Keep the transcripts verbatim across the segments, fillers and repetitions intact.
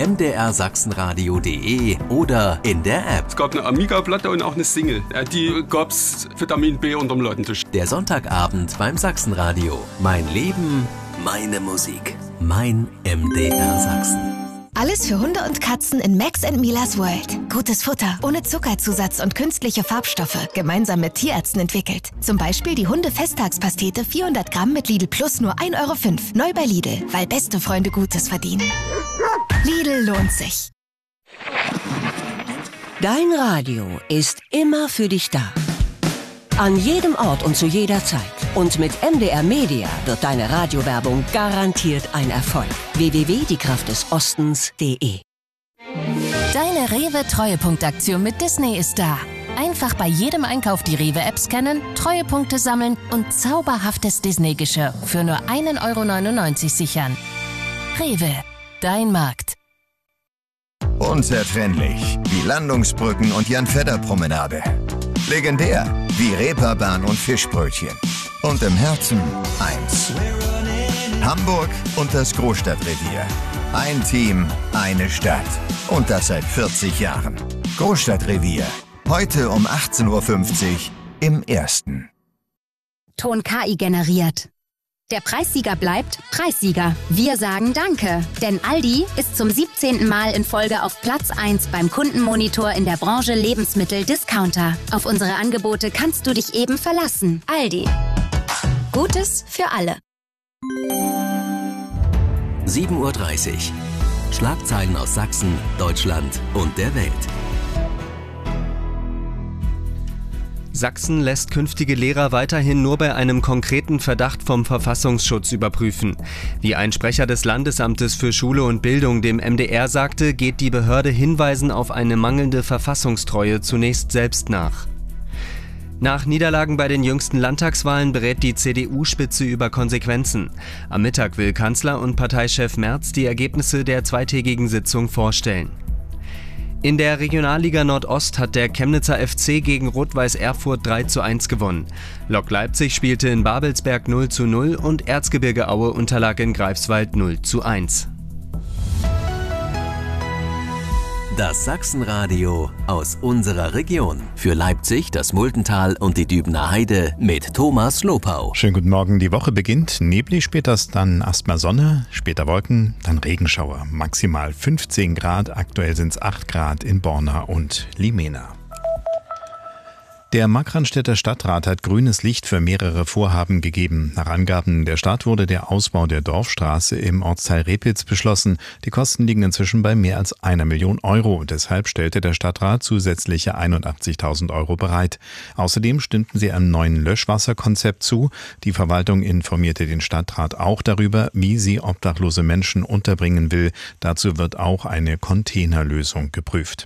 m d r sachsenradio punkt de oder in der App. Es gab eine Amiga-Platte und auch eine Single. Die gab's Vitamin B unterm Ladentisch. Der Sonntagabend beim Sachsenradio. Mein Leben, meine Musik. Mein M D R Sachsen. Alles für Hunde und Katzen in Max and Milas World. Gutes Futter, ohne Zuckerzusatz und künstliche Farbstoffe. Gemeinsam mit Tierärzten entwickelt. Zum Beispiel die Hunde-Festtagspastete vierhundert Gramm mit Lidl Plus nur ein Euro fünf. Neu bei Lidl, weil beste Freunde Gutes verdienen. Lidl lohnt sich. Dein Radio ist immer für dich da. An jedem Ort und zu jeder Zeit. Und mit M D R Media wird deine Radiowerbung garantiert ein Erfolg. w w w punkt die kraft des ostens punkt de Deine Rewe-Treuepunktaktion mit Disney ist da. Einfach bei jedem Einkauf die Rewe-App scannen, Treuepunkte sammeln und zauberhaftes Disney-Geschirr für nur ein Euro neunundneunzig sichern. Rewe, dein Markt. Unzertrennlich wie Landungsbrücken und Jan-Fedder-Promenade. Legendär wie Reeperbahn und Fischbrötchen. Und im Herzen eins. Hamburg und das Großstadtrevier. Ein Team, eine Stadt. Und das seit vierzig Jahren. Großstadtrevier. Heute um achtzehn Uhr fünfzig im Ersten. Ton K I generiert. Der Preissieger bleibt Preissieger. Wir sagen Danke, denn Aldi ist zum siebzehnten Mal in Folge auf Platz eins beim Kundenmonitor in der Branche Lebensmittel-Discounter. Auf unsere Angebote kannst du dich eben verlassen. Aldi. Gutes für alle. sieben Uhr dreißig. Schlagzeilen aus Sachsen, Deutschland und der Welt. Sachsen lässt künftige Lehrer weiterhin nur bei einem konkreten Verdacht vom Verfassungsschutz überprüfen. Wie ein Sprecher des Landesamtes für Schule und Bildung dem M D R sagte, geht die Behörde Hinweisen auf eine mangelnde Verfassungstreue zunächst selbst nach. Nach Niederlagen bei den jüngsten Landtagswahlen berät die C D U-Spitze über Konsequenzen. Am Mittag will Kanzler und Parteichef Merz die Ergebnisse der zweitägigen Sitzung vorstellen. In der Regionalliga Nordost hat der Chemnitzer F C gegen Rot-Weiß Erfurt drei zu eins gewonnen. Lok Leipzig spielte in Babelsberg null zu null und Erzgebirge Aue unterlag in Greifswald null zu eins. Das Sachsenradio aus unserer Region. Für Leipzig, das Muldental und die Dübener Heide mit Thomas Lopau. Schönen guten Morgen. Die Woche beginnt neblig, später dann erstmal Sonne, später Wolken, dann Regenschauer. Maximal fünfzehn Grad, aktuell sind es acht Grad in Borna und Limena. Der Markranstädter Stadtrat hat grünes Licht für mehrere Vorhaben gegeben. Nach Angaben der Stadt wurde der Ausbau der Dorfstraße im Ortsteil Repitz beschlossen. Die Kosten liegen inzwischen bei mehr als einer Million Euro. Deshalb stellte der Stadtrat zusätzliche einundachtzigtausend Euro bereit. Außerdem stimmten sie einem neuen Löschwasserkonzept zu. Die Verwaltung informierte den Stadtrat auch darüber, wie sie obdachlose Menschen unterbringen will. Dazu wird auch eine Containerlösung geprüft.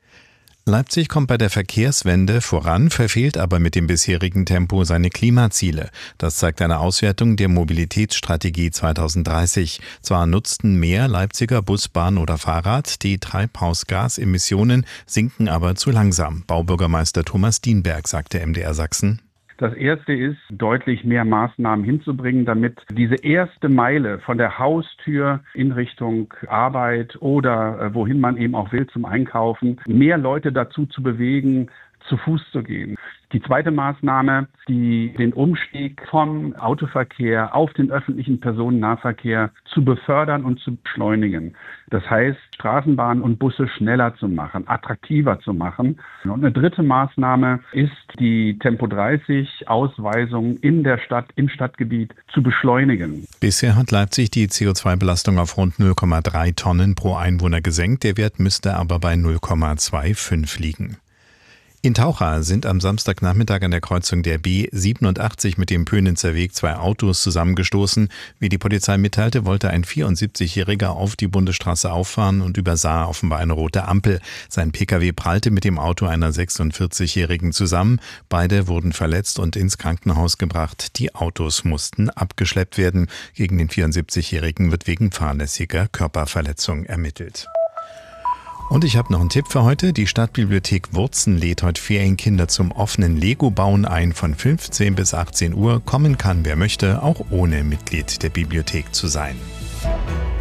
Leipzig kommt bei der Verkehrswende voran, verfehlt aber mit dem bisherigen Tempo seine Klimaziele. Das zeigt eine Auswertung der Mobilitätsstrategie zweitausenddreißig. Zwar nutzten mehr Leipziger Bus, Bahn oder Fahrrad, die Treibhausgasemissionen sinken aber zu langsam. Baubürgermeister Thomas Dienberg sagte M D R Sachsen. Das erste ist, deutlich mehr Maßnahmen hinzubringen, damit diese erste Meile von der Haustür in Richtung Arbeit oder äh, wohin man eben auch will zum Einkaufen, mehr Leute dazu zu bewegen, zu Fuß zu gehen. Die zweite Maßnahme, die den Umstieg vom Autoverkehr auf den öffentlichen Personennahverkehr zu befördern und zu beschleunigen. Das heißt, Straßenbahnen und Busse schneller zu machen, attraktiver zu machen. Und eine dritte Maßnahme ist, die Tempo dreißig Ausweisung in der Stadt, im Stadtgebiet zu beschleunigen. Bisher hat Leipzig die C O zwei Belastung auf rund null Komma drei Tonnen pro Einwohner gesenkt. Der Wert müsste aber bei null Komma fünfundzwanzig liegen. In Taucha sind am Samstagnachmittag an der Kreuzung der B siebenundachtzig mit dem Pönitzer Weg zwei Autos zusammengestoßen. Wie die Polizei mitteilte, wollte ein vierundsiebzigjähriger auf die Bundesstraße auffahren und übersah offenbar eine rote Ampel. Sein Pkw prallte mit dem Auto einer sechsundvierzigjährigen zusammen. Beide wurden verletzt und ins Krankenhaus gebracht. Die Autos mussten abgeschleppt werden. Gegen den vierundsiebzigjährigen wird wegen fahrlässiger Körperverletzung ermittelt. Und ich habe noch einen Tipp für heute. Die Stadtbibliothek Wurzen lädt heute Ferienkinder zum offenen Lego-Bauen ein. Von fünfzehn bis achtzehn Uhr kommen kann, wer möchte, auch ohne Mitglied der Bibliothek zu sein.